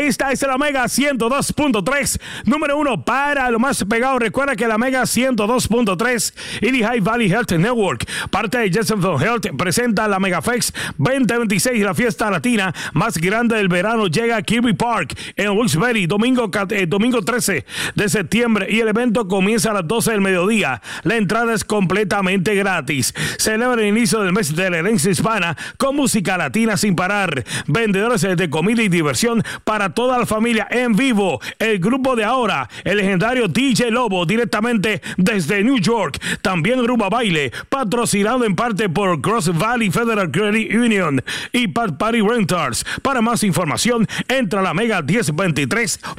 Esta es la Mega 102.3, número 1 para lo más pegado. Recuerda que la Mega 102.3 y Lehigh Valley Health Network, parte de Jacksonville Health, presenta la MegaFest 2026, la fiesta latina más grande del verano. Llega a Kirby Park en Wilkes-Barre, domingo 13 de septiembre, y el evento comienza a las 12 del mediodía. La entrada es completamente gratis. Celebra el inicio del mes de la herencia hispana con música latina sin parar, vendedores de comida y diversión para toda la familia en vivo, el grupo de ahora, el legendario DJ Lobo directamente desde New York, también Rumba Baile, patrocinado en parte por Cross Valley Federal Credit Union y Party Rentals. Para más información entra a la Mega 1023